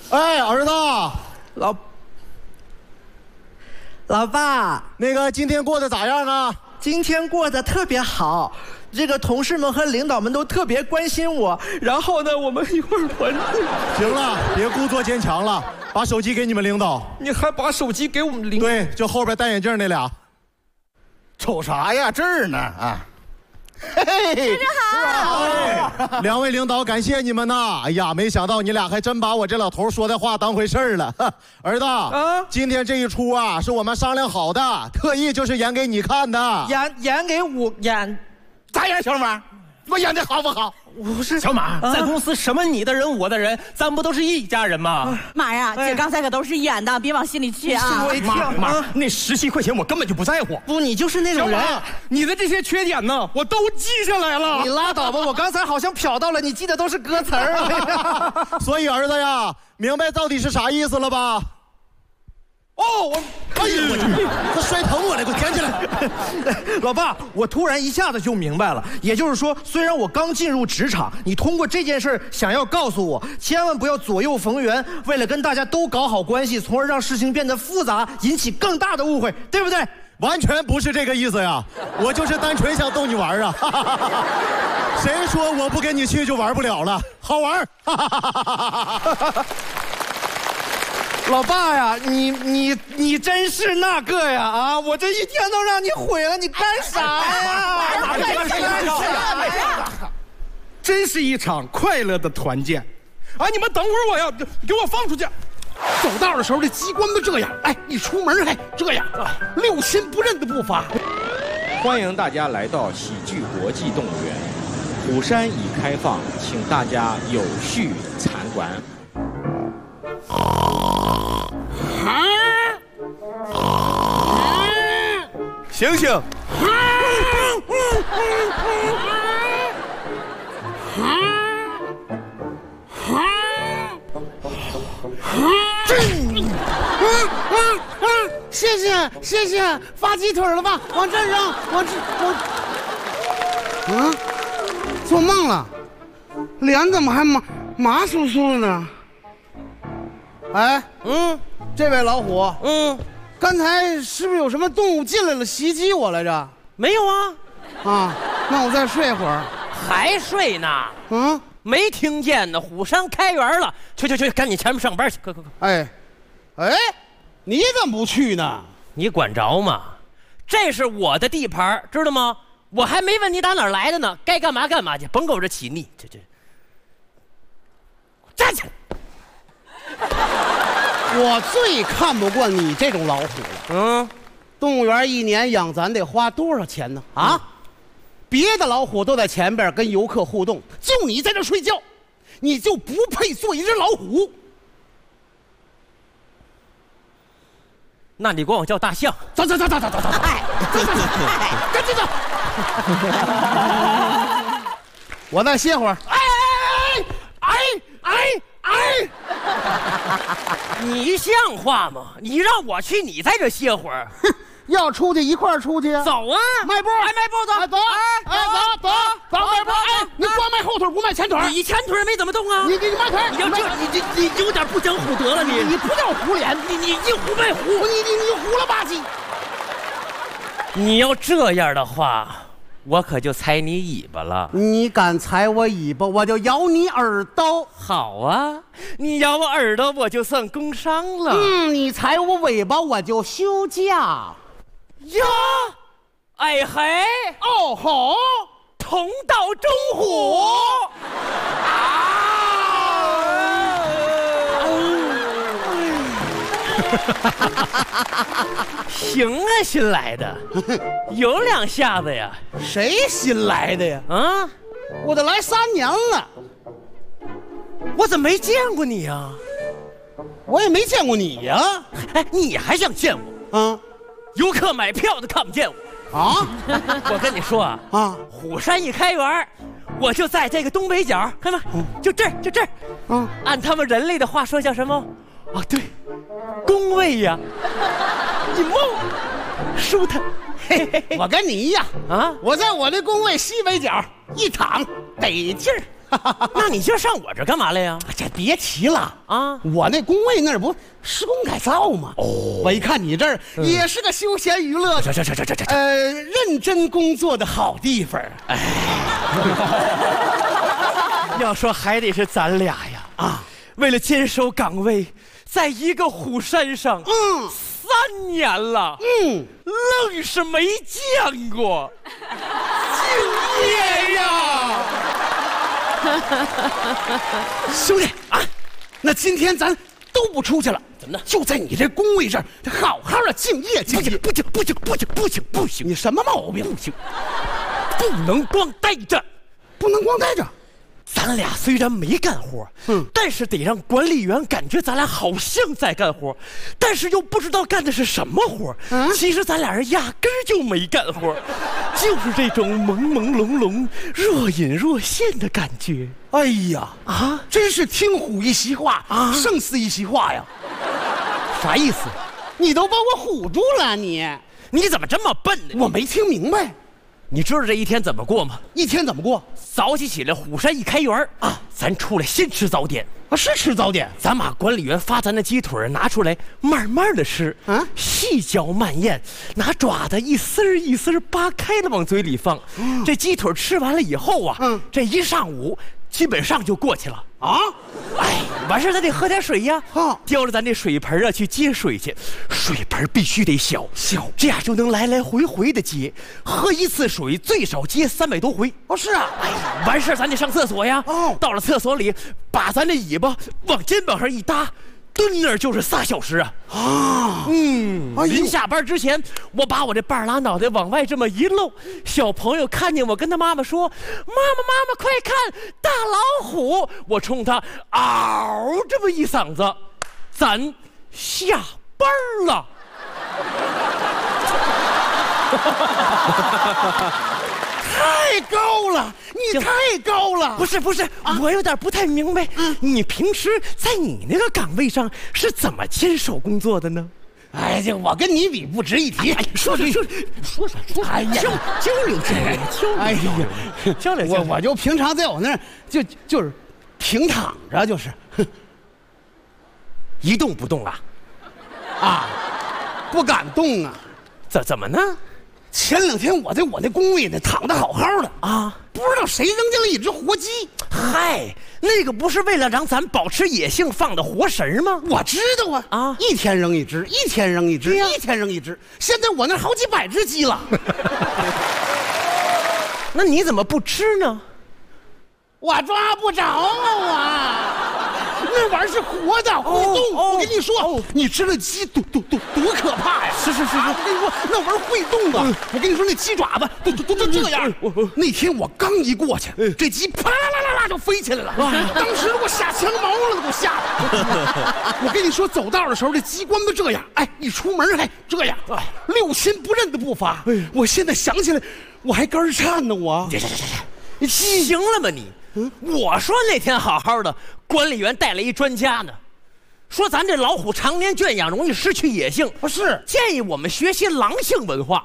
哎，儿子， 老爸， 那个今天过得咋样啊？ 今天过得特别好，这个同事们和领导们都特别关心我。然后呢，我们一会儿团聚。 行了，别故作坚强了，把手机给你们领导。 你还把手机给我们领导？ 对，就后边戴眼镜那俩。 瞅啥呀？这儿呢啊！嘿嘿， 师长好。 两位领导，感谢你们呐！哎呀，没想到你俩还真把我这老头说的话当回事儿了。儿子，今天这一出啊，是我们商量好的，特意就是演给你看的。 演给我演， 咋样，小马？我演的好不好？ 我是小马，在公司什么你的人我的人，咱不都是一家人吗？ 妈呀，姐刚才可都是演的，别往心里去啊！ 我一跳妈，那17块钱我根本就不在乎。 不，你就是那种人。 你的这些缺点呢，我都记下来了。 你拉倒吧，我刚才好像瞟到了，你记得都是歌词儿。 所以儿子呀，明白到底是啥意思了吧？ 哦， 哎呦我去，他摔疼我了，给我捡起来。 老爸，我突然一下子就明白了，也就是说，虽然我刚进入职场，你通过这件事想要告诉我，千万不要左右逢源，为了跟大家都搞好关系，从而让事情变得复杂，引起更大的误会，对不对？ 完全不是这个意思呀，我就是单纯想逗你玩啊。谁说我不跟你去就玩不了了？好玩。 老爸呀，你真是那个呀啊！我这一天都让你毁了，你干啥呀？ 真是一场快乐的团建。哎，你们等会儿，我要给我放出去。走道的时候，这机关都这样，哎，一出门还这样，六亲不认的步伐。 欢迎大家来到喜剧国际动物园，虎山已开放，请大家有序参观。 醒醒！ 谢谢，发鸡腿了吧？往这扔，做梦了，脸怎么还麻酥酥的呢？哎，这位老虎，刚才是不是有什么动物进来了袭击我来着？ 没有啊， 那我再睡一会儿。 还睡呢？没听见呢。虎山开园了，去，赶紧前面上班去，快！ 哎，你怎么不去呢？ 你管着吗？这是我的地盘，知道吗？我还没问你打哪儿来的呢，该干嘛干嘛去，甭给我这起腻。站起来！ 我最看不惯你这种老虎了。动物园一年养咱得花多少钱呢？别的老虎都在前边跟游客互动，就你在这睡觉，你就不配做一只老虎。 那你管我叫大象？走！赶紧走！ 我再歇会儿。 你像话吗？你让我去，你在这歇会儿。 要出去一块儿出去啊！ 走啊！ 迈步， 迈步走！ 走！迈步！你光迈后腿不迈前腿？ 你前腿没怎么动啊！ 你迈腿！ 你有点不讲武德了， 你不叫虎脸， 你一虎背虎， 你虎了吧唧！ 你要这样的话，我可就踩你尾巴了。 你敢踩我尾巴，我就咬你耳朵。 好啊，你咬我耳朵，我就算工伤了。 你踩我尾巴，我就休假。 呀，哎嘿， 哦吼， 同道中虎。行啊，新来的，有两下子呀。 谁新来的呀？我都来3年了， 我怎么没见过你呀？ 我也没见过你呀。 哎，你还想见我？游客买票都看不见我。我跟你说虎山一开园，我就在这个东北角，看到就这儿。按他们人类的话说叫什么？对，工位呀。一梦舒坦。 我跟你一样我在我的工位西北角一躺得劲儿。 那你今儿上我这干嘛来呀？ 这别提了啊！ 我那工位那儿不施工改造吗？哦，我一看你这儿也是个休闲娱乐，认真工作的好地方。哎， 要说还得是咱俩呀啊！为了坚守岗位，在一个虎山上，3年了，愣是没见过敬业呀！ 兄弟啊，那今天咱都不出去了，怎么的？就在你这工位这儿，好好的敬业敬业。不行！你什么毛病？不行， 不能光待着， 不能光待着。 咱俩虽然没干活，但是得让管理员感觉咱俩好像在干活，但是又不知道干的是什么活。其实咱俩人压根儿就没干活，就是这种朦朦胧胧、若隐若现的感觉。 哎呀啊，真是听虎一席话啊，胜似一席话呀！ 啥意思？ 你都把我唬住了， 你怎么这么笨呢？ 我没听明白。 你知道这一天怎么过吗？ 一天怎么过？ 早起来，虎山一开园啊，咱出来先吃早点啊，是吃早点。 咱把管理员发咱的鸡腿拿出来，慢慢的吃啊，细嚼慢咽，拿爪子一丝一丝扒开了往嘴里放。这鸡腿吃完了以后啊，这一上午基本上就过去了啊。哎，完事咱得喝点水呀，叼着咱这水盆啊去接水去，水盆必须得小，这样就能来来回回的接，喝一次水最少接300多回。 哦，是啊。 哎呀，完事咱得上厕所呀。到了厕所里，把咱这尾巴往肩膀上一搭，蹲那儿就是3小时啊！临下班之前，我把我这半拉脑袋往外这么一露，小朋友看见我跟他妈妈说：“妈妈，快看大老虎！”我冲他嗷这么一嗓子，咱下班了。 太高了，你太高了！ 不是，我有点不太明白，你平时在你那个岗位上是怎么坚守工作的呢？ 哎呀，我跟你比不值一提。 说啥？哎呀，交流。 哎呀，交流。我就平常在我那儿就是平躺着，就是一动不动啊， 不敢动啊。 怎么呢？ 前2天我在我那工位呢躺得好好的啊，不知道谁扔进了一只活鸡。 嗨，那个不是为了让咱保持野性放的活食吗？ 我知道啊，一天扔一只，一天扔一只，一天扔一只。现在我那好几百只鸡了。 那你怎么不吃呢？ 我抓不着啊！那玩意儿是活的，会动。我跟你说，你吃了鸡多可怕呀！是。我跟你说，那玩意儿会动啊！我跟你说，那鸡爪子都这样。那天我刚一过去，这鸡啪啦就飞起来了，当时给我吓枪毛了，都给我吓的。我跟你说，走道的时候这鸡冠都这样，哎，一出门还这样，6亲不认的步伐。我现在想起来，我还肝颤呢，我。 你行了吗你？我说那天好好的，管理员带来一专家呢，说咱这老虎常年圈养容易失去野性， 是建议我们学习狼性文化。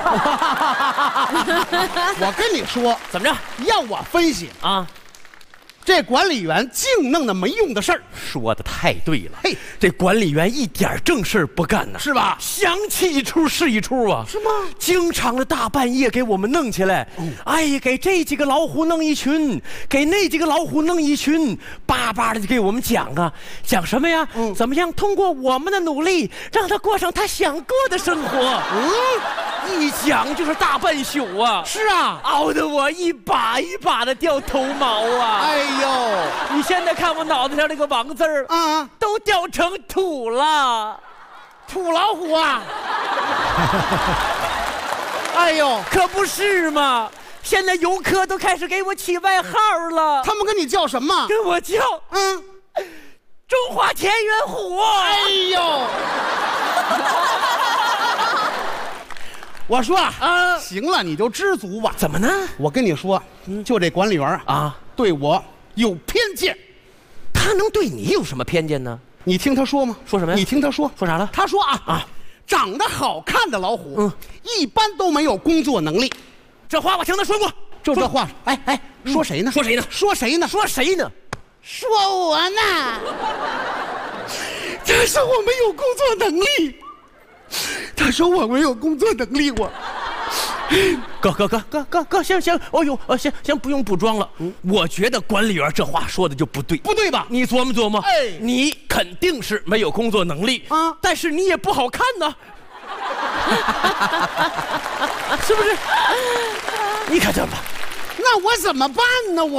我跟你说， 怎么着？ 要我分析啊，这管理员净弄那没用的事儿。 说的太对了，嘿，这管理员一点正事不干呢， 是吧？ 想起一出是一出啊， 是吗？ 经常的大半夜给我们弄起来，哎，给这几个老虎弄一群，给那几个老虎弄一群，巴巴的就给我们讲啊，讲什么呀？怎么样通过我们的努力，让他过上他想过的生活？一讲就是大半宿啊！ 是啊， 熬得我一把一把的掉头毛啊！ 哎呦， 你现在看我脑袋上那个王字儿啊，都掉成土了， 土老虎啊！哎呦， 可不是嘛！现在游客都开始给我起外号了。 他们跟你叫什么？ 跟我叫中华田园虎。 哎呦！我说行了，你就知足吧。 怎么呢？ 我跟你说，就这管理员啊，对我有偏见。 他能对你有什么偏见呢？ 你听他说吗？ 说什么呀？ 你听他说啥了？ 他说长得好看的老虎，一般都没有工作能力。 这话我听他说过。 就这话，哎，说谁呢？ 说谁呢？ 说谁呢？ 说谁呢？ 说我呢。他说我没有工作能力。他说我没有工作能力，我。 哥，行，哦呦，行，不用补妆了。我觉得管理员这话说的就不对， 不对吧？ 你琢磨琢磨， 哎， 你肯定是没有工作能力啊，但是你也不好看呢，是不是？你看这吧， 那我怎么办呢？我。